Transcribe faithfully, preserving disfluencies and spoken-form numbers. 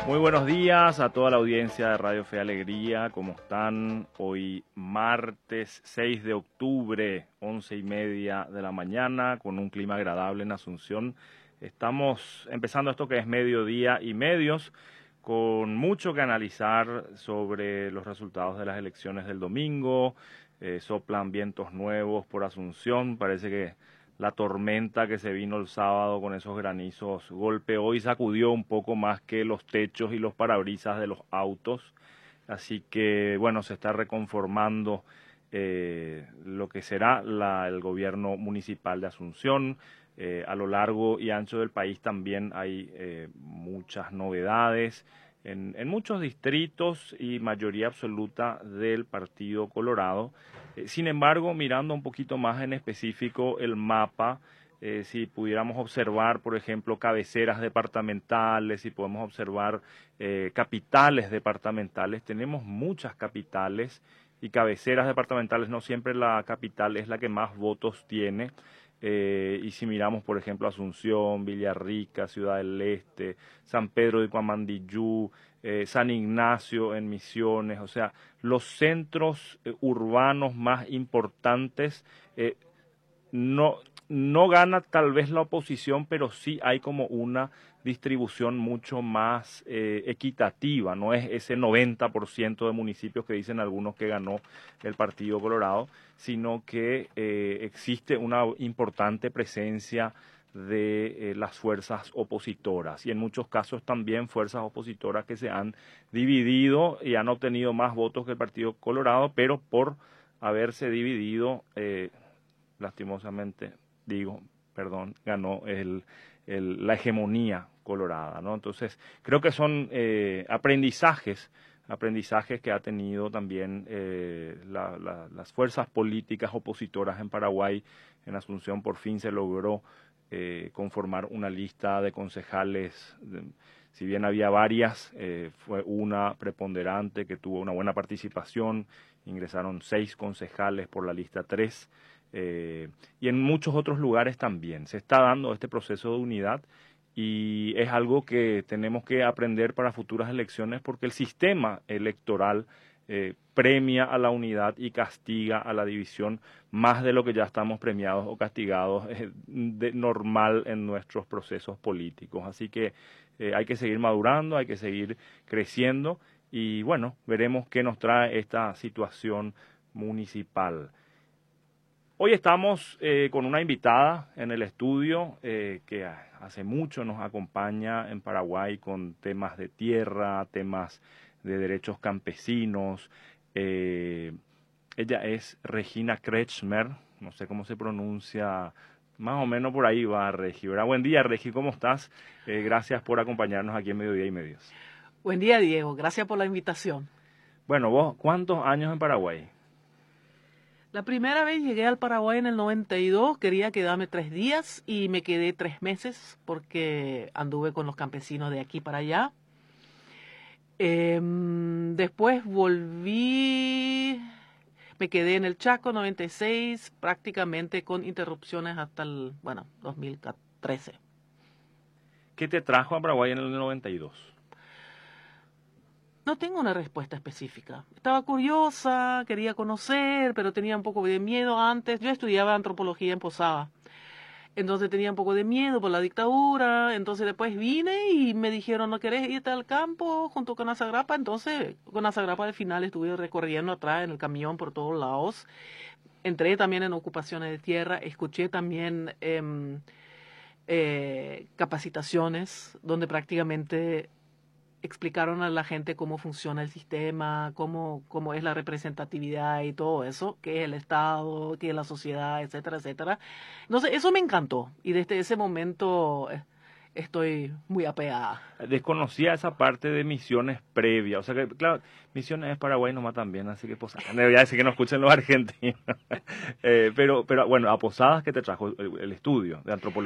Muy buenos días a toda la audiencia de Radio Fe y Alegría. ¿Cómo están? Hoy martes seis de octubre, once y media de la mañana, con un clima agradable en Asunción. Estamos empezando esto que es mediodía y medios, con mucho que analizar sobre los resultados de las elecciones del domingo. Eh, soplan vientos nuevos por Asunción. Parece que la tormenta que se vino el sábado con esos granizos golpeó y sacudió un poco más que los techos y los parabrisas de los autos. Así que, bueno, se está reconformando eh, lo que será la, el gobierno municipal de Asunción. Eh, a lo largo y ancho del país también hay eh, muchas novedades en, en muchos distritos y mayoría absoluta del Partido Colorado. Eh, sin embargo, mirando un poquito más en específico el mapa, eh, si pudiéramos observar, por ejemplo, cabeceras departamentales, si podemos observar eh, capitales departamentales, tenemos muchas capitales y cabeceras departamentales, no siempre la capital es la que más votos tiene. Eh, y si miramos, por ejemplo, Asunción, Villarrica, Ciudad del Este, San Pedro de Cuamandiyú, eh, San Ignacio en Misiones, o sea, los centros eh, urbanos más importantes, eh, no, no gana tal vez la oposición, pero sí hay como una distribución mucho más eh, equitativa, no es ese noventa por ciento de municipios que dicen algunos que ganó el Partido Colorado, sino que eh, existe una importante presencia de eh, las fuerzas opositoras y en muchos casos también fuerzas opositoras que se han dividido y han obtenido más votos que el Partido Colorado, pero por haberse dividido, eh, lastimosamente, digo, perdón, ganó el, el, la hegemonía colorada, ¿no? Entonces, creo que son eh, aprendizajes, aprendizajes que ha tenido también eh, la, la, las fuerzas políticas opositoras en Paraguay. En Asunción por fin se logró eh, conformar una lista de concejales, de, si bien había varias, eh, fue una preponderante que tuvo una buena participación, ingresaron seis concejales por la lista tres. Eh, y en muchos otros lugares también se está dando este proceso de unidad y es algo que tenemos que aprender para futuras elecciones porque el sistema electoral eh, premia a la unidad y castiga a la división más de lo que ya estamos premiados o castigados eh, de normal en nuestros procesos políticos. Así que eh, hay que seguir madurando, hay que seguir creciendo y bueno, veremos qué nos trae esta situación municipal. Hoy estamos eh, con una invitada en el estudio eh, que hace mucho nos acompaña en Paraguay con temas de tierra, temas de derechos campesinos. Eh, ella es Regina Kretschmer, no sé cómo se pronuncia, más o menos por ahí va Regi, ¿verdad? Buen día, Regi, ¿cómo estás? Eh, gracias por acompañarnos aquí en Mediodía y Medios. Buen día, Diego, gracias por la invitación. Bueno, vos, ¿cuántos años en Paraguay? La primera vez llegué al Paraguay en el noventa y dos, quería quedarme tres días y me quedé tres meses porque anduve con los campesinos de aquí para allá. Eh, después volví, me quedé en el Chaco noventa y seis, prácticamente con interrupciones hasta el, bueno, dos mil trece. ¿Qué te trajo a Paraguay en el noventa y dos? No tengo una respuesta específica. Estaba curiosa, quería conocer, pero tenía un poco de miedo antes. Yo estudiaba antropología en Posada, entonces tenía un poco de miedo por la dictadura. Entonces después vine y me dijeron, ¿no querés irte al campo junto con Azagrapa? Entonces con Azagrapa al final estuve recorriendo atrás en el camión por todos lados. Entré también en ocupaciones de tierra, escuché también eh, eh, capacitaciones donde prácticamente explicaron a la gente cómo funciona el sistema, cómo, cómo es la representatividad y todo eso, qué es el Estado, qué es la sociedad, etcétera, etcétera. Entonces, eso me encantó y desde ese momento eh, estoy muy apegada. Desconocía esa parte de Misiones previa, o sea que, claro, Misiones es Paraguay nomás también, así que Posadas, no voy a decir que no escuchen los argentinos, eh, pero, pero bueno, a Posadas que te trajo el, el estudio de antropología.